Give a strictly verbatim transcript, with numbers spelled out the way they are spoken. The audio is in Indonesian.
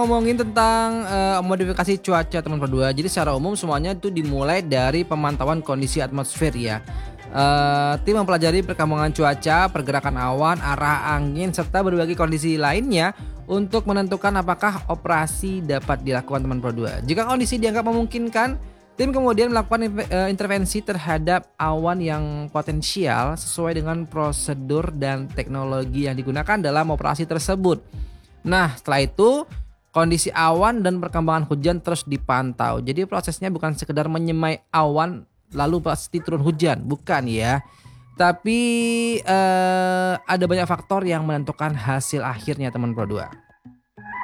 Ngomongin tentang, eee, modifikasi cuaca teman Pro dua, jadi secara umum semuanya itu dimulai dari pemantauan kondisi atmosfer ya. Eee, tim mempelajari perkembangan cuaca, pergerakan awan, arah angin, serta berbagai kondisi lainnya untuk menentukan apakah operasi dapat dilakukan teman Pro dua. Jika kondisi dianggap memungkinkan, tim kemudian melakukan inve eee, intervensi terhadap awan yang potensial sesuai dengan prosedur dan teknologi yang digunakan dalam operasi tersebut. Nah, setelah itu kondisi awan dan perkembangan hujan terus dipantau. Jadi prosesnya bukan sekedar menyemai awan lalu pasti turun hujan, bukan ya. Tapi, eee, ada banyak faktor yang menentukan hasil akhirnya teman Pro dua.